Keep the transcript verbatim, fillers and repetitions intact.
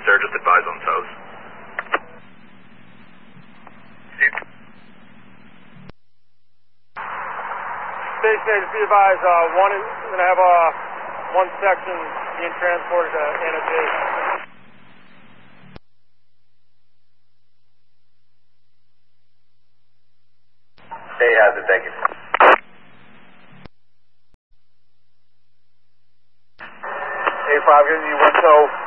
sir. Just advise on toes. Station agent, be advised, uh, one is going to have uh, one section being transported to annotation. Hey, has it, thank you. A five, giving you one tow.